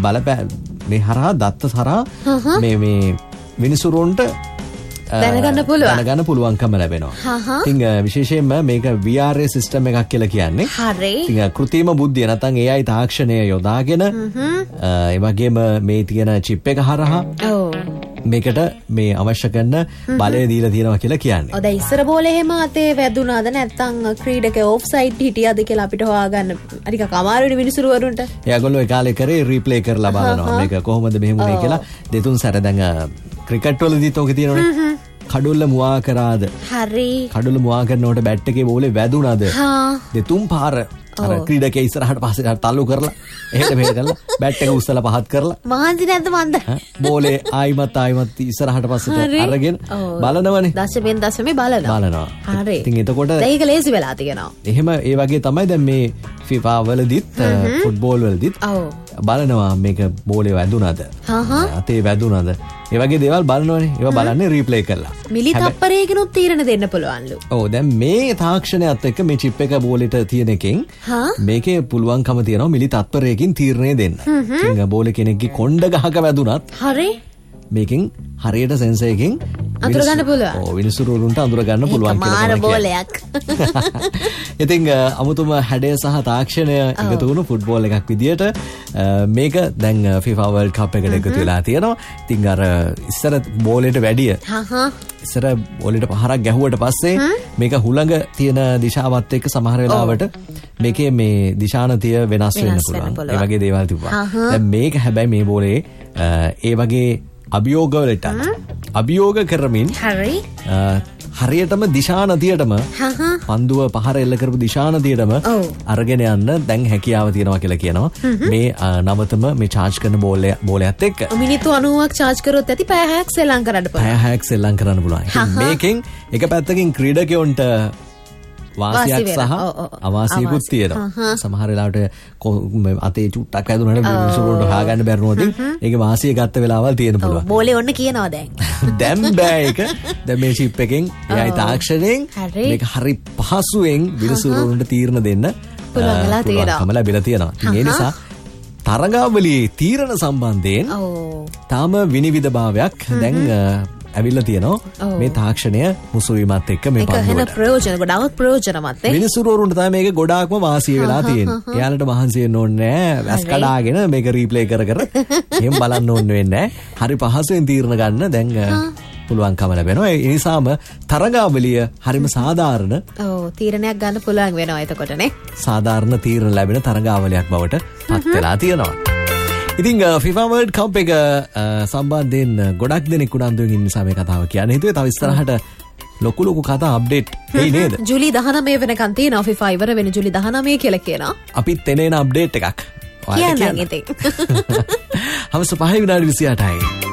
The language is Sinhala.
බලපෑ මේ හරහා දත්ත හරහා මේ විනිසුරුන්ට දැනගන්න පුළුවන්කම ලැබෙනවා. ඉතින් විශේෂයෙන්ම මේක VRA සිස්ටම් එකක් කියලා කියන්නේ. හරි. ඉතින් කෘත්‍රිම බුද්ධිය නැත්නම් AI තාක්ෂණය යොදාගෙන ඒ වගේම මේ තියෙන චිප් එක හරහා මේකට මේ අවශ්‍ය කරන බලය දීලා තියෙනවා කියලා කියන්නේ. ඔය දැන් ඉස්සර බෝලේ එහෙම අතේ වැදුනාද නැත්නම් ක්‍රීඩකේ ඔෆ් සයිඩ් හිටියද කියලා අපිට හොයාගන්න අනික අමාරුනේ මිනිස්සු වරුන්ට. එයාගොල්ලෝ ඒ කාලේ කරේ රීප්ලේ කරලා බලනවා. මේක කොහොමද මෙහෙම උනේ කියලා දෙතුන් සැර දැන් ක්‍රිකට් වලදීත් ඔක තියෙනවනේ. කඩුල්ල මුවා කරාද? හරි. කඩුල්ල මුවා කරනකොට බැට් එකේ බෝලේ වැදුනාද? දෙතුන් පාර අර ක්‍රීඩකයා ඉස්සරහට පස්සේ තල්ලු කරලා එහෙට මෙහෙට කරලා බැට් එක උස්සලා පහත් කරලා මහන්සි නැද්ද මන්ද? බෝලේ ආයිමත් ඉස්සරහට පස්සට අරගෙන බලනවනේ. දශමෙන් බලනවා. හරි. ඉතින් එතකොට ඒක ලේසි වෙලා තියෙනවා. එහෙම ඒ වගේ තමයි දැන් මේ FIFA වලදීත් ෆුට්බෝල් වලදීත් බලනවා මේක බෝලේ වැදුනද? අතේ වැදුනද? ඒ වගේ දේවල් බලනවනේ. ඒවා බලන්නේ රීප්ලේ කරලා. මිලි තප්පරයකිනුත් තීරණ දෙන්න පුළුවන්ලු. ඔව් දැන් මේ තාක්ෂණයත් එක්ක මේ චිප් එක බෝලෙට තියෙන එකෙන් මේකේ පුළුවන්කම තියෙනවා මිලි තත්පරයකින් තීරණය දෙන්න. ඉතින් බෝලේ කෙනෙක්ගේ කොණ්ඩ ගහක වැදුනත් හරි. මේකෙන් හරියට සෙන්සර් එකකින් අඳුර ගන්න පුළුවන්. ඔව් විනිසුරු වලට අඳුර ගන්න පුළුවන් කියලා තමයි. බෝලයක්. ඉතින් අමුතුම හැඩය සහ තාක්ෂණය එකතු වුණු ෆුට්බෝල් එකක් විදියට මේක දැන් FIFA World Cup එකට එකතු වෙලා තියෙනවා. ඉතින් අර ඉස්සර බෝලෙට වැඩිය ඉස්සර බෝලෙට පහරක් ගැහුවට පස්සේ මේක හුළඟ තියෙන දිශාවත් එක්ක සමහර වෙලාවට මේකේ මේ දිශානතිය වෙනස් වෙන්න පුළුවන්. ඒ වගේ දේවල් තිබුණා. දැන් මේක හැබැයි මේ බෝලේ ඒ වගේ අභියෝගවලට අභියෝග කරමින් හරියටම දිශානතියටම පන්දුව පහර එල්ල කරපු දිශානතියටම අරගෙන යන්න දැන් හැකියාව තියෙනවා කියලා කියනවා. මේ නවතම මේ charge කරන බෝලයත් එක්ක. මිනිත්තු 90ක් charge කරොත් ඇති පැය 6ක් සෙල්ලම් කරන්න පුළුවන්. පැය 6ක් සෙල්ලම් කරන්න පුළුවන්. මේකෙන් එක පැත්තකින් ක්‍රීඩකයන්ට වාසියක් සහ අවාසියකුත් තියෙනවා. සමහර වෙලාවට අතේ චුට්ටක් වැදුනට මිනිස්සුන්ට හොයාගන්න බැරි වුණොත් ඒකේ වාසිය ගත්ත වෙලාවල් තියෙන පුළුවන්. බෝලේ ඔන්න කියනවා දැන්. දැන් බෑ ඒක. දැන් මේ චිප් එකෙන් AI තාක්ෂණයෙන් මේක හරි පහසුවෙන් මිනිස්සුන්ට තීරණ දෙන්න පුළුවන් ලැබිලා තියෙනවා. ඒ නිසා තරගාවලියේ තීරණ සම්බන්ධයෙන් තාම විනිවිදභාවයක් දැන් ඇවිල්ලා තියෙනවා මේ තාක්ෂණය මුසුවීමත් එක්ක මේ පන්දුවට. ගොඩාක් ප්‍රයෝජනවත් මිනිස්සුන්ට තමයි මේක ගොඩාක්ම වාසිය වෙලා තියෙන්නේ. එයාලට මහන්සි වෙන්න ඕනේ නැහැ. වැස් කඩාගෙන මේක රීප්ලේ කර එහෙම බලන්න ඕනේ වෙන්නේ නැහැ. හරි පහසුවෙන් තීරණ ගන්න දැන් පුළුවන්කම ලැබෙනවා. ඒ නිසාම තරගාවලිය හරිම සාධාරණ තීරණයක් ගන්න පුළුවන් වෙනවා එතකොටනේ. සාධාරණ තීරණ ලැබෙන තරගාවලියක් බවට පත් වෙලා තියෙනවා. ඉතින් FIFA World Cup එක සම්බන්ධයෙන් ගොඩක් දෙනෙක් උනන්දුවෙන් ඉන්න නිසා මේ කතාව කියන්නේ. හිතුවේ තව ඉස්සරහට ලොකු කතා අප්ඩේට් වෙයි නේද? ජූලි 19 වෙනකන් තියෙනවා FIFA ඉවර වෙන ජූලි 19 කියලා කියනවා. අපිත් එනේන අප්ඩේට් එකක්. කියන්න ඉතින්. හවස 5:28යි.